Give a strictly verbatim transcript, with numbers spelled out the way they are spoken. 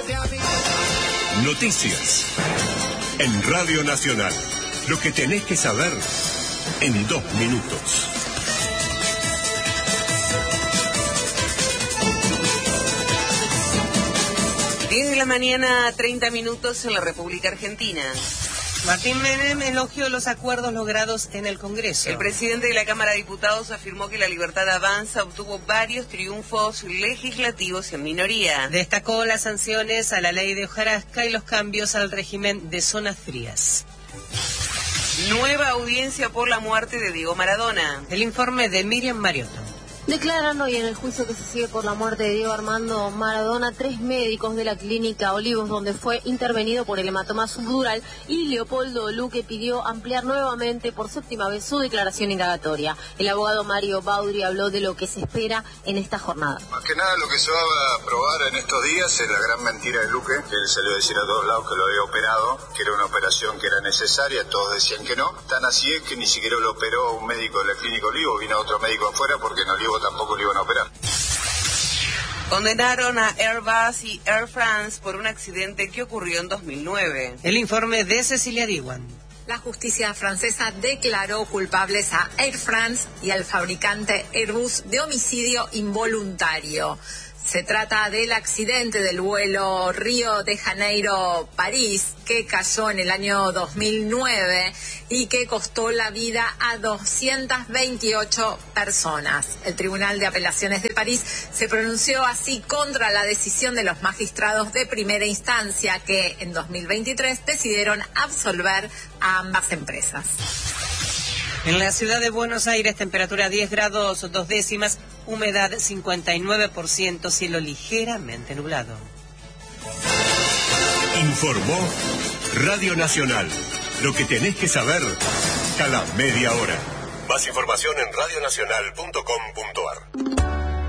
Noticias en Radio Nacional. Lo que tenés que saber en dos minutos. diez de la mañana, treinta minutos en la República Argentina. Martín Menem elogió los acuerdos logrados en el Congreso. El presidente de la Cámara de Diputados afirmó que la Libertad Avanza obtuvo varios triunfos legislativos en minoría. Destacó las sanciones a la ley de hojarasca y los cambios al régimen de zonas frías. Nueva audiencia por la muerte de Diego Maradona. El informe de Miriam Mariotto. Declaran hoy en el juicio que se sigue por la muerte de Diego Armando Maradona tres médicos de la clínica Olivos, donde fue intervenido por el hematoma subdural, y Leopoldo Luque pidió ampliar nuevamente por séptima vez su declaración indagatoria. El abogado Mario Baudri habló de lo que se espera en esta jornada. Más que nada lo que se va a probar en estos días es la gran mentira de Luque, que él salió a decir a todos lados que lo había operado, que era una operación que era necesaria, todos decían que no. Tan así es que ni siquiera lo operó un médico de la clínica Olivos, vino otro médico afuera porque en Olivos tampoco lo iban a operar. Condenaron a Airbus y Air France por un accidente que ocurrió en dos mil nueve. El informe de Cecilia Diwan. La justicia francesa declaró culpables a Air France y al fabricante Airbus de homicidio involuntario. Se trata del accidente del vuelo Río de Janeiro-París, que cayó en el año dos mil nueve y que costó la vida a doscientas veintiocho personas. El Tribunal de Apelaciones de París se pronunció así contra la decisión de los magistrados de primera instancia, que en dos mil veintitrés decidieron absolver a ambas empresas. En la ciudad de Buenos Aires, temperatura diez grados dos décimas, humedad cincuenta y nueve por ciento, cielo ligeramente nublado. Informó Radio Nacional. Lo que tenés que saber cada media hora. Más información en radionacional punto com punto ar.